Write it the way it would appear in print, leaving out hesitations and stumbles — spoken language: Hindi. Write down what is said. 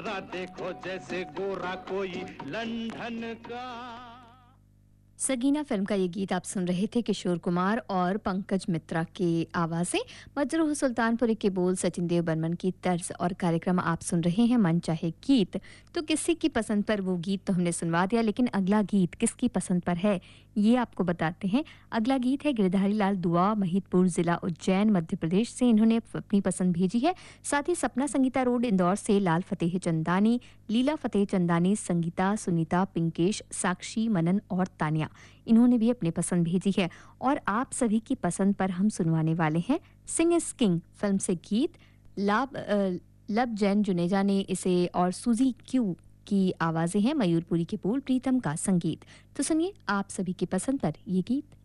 देखो जैसे गोरा कोई लंदन का। सगीना फिल्म का ये गीत आप सुन रहे थे किशोर कुमार और पंकज मित्रा की आवाज़ें। मजरूह सुल्तानपुरी के बोल सचिन देव बर्मन की तर्ज और कार्यक्रम आप सुन रहे हैं मन चाहे गीत। तो किसी की पसंद पर वो गीत तो हमने सुनवा दिया, लेकिन अगला गीत किसकी पसंद पर है ये आपको बताते हैं। अगला गीत है गिरधारी लाल दुआ, महिदपुर जिला उज्जैन मध्य प्रदेश से। इन्होंने अपनी पसंद भेजी है। साथ ही सपना संगीता रोड इंदौर से लाल फतेह चंदानी, लीला फतेह चंदानी, संगीता, सुनीता, पिंकेश, साक्षी, मनन और तानिया, इन्होंने भी अपनी पसंद भेजी है। और आप सभी की पसंद पर हम सुनवाने वाले हैं सिंग इज किंग फिल्म से गीत। लब जैन जुनेजा ने इसे और सूजी क्यू की आवाजें हैं, मयूरपुरी के बोल, प्रीतम का संगीत। तो सुनिए आप सभी की पसंद पर ये गीत।